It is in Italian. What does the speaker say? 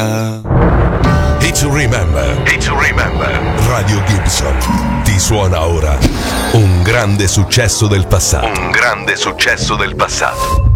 via. It's Remember. Radio Gibson ti suona ora un grande successo del passato.